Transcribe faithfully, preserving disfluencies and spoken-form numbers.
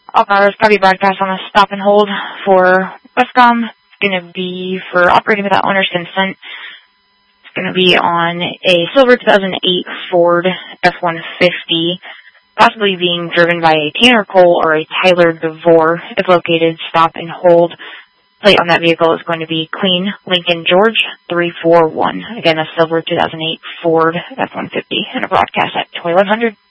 All cars, copy broadcast on a stop and hold for Westcom. It's going to be for operating without owner's consent. It's going to be on a silver two thousand eight Ford F one fifty, possibly being driven by a Tanner Cole or a Tyler DeVore. If located, stop and hold. Plate on that vehicle is going to be Clean Lincoln George three four one. Again, a silver two thousand eight Ford F one fifty and a broadcast at twenty-one hundred.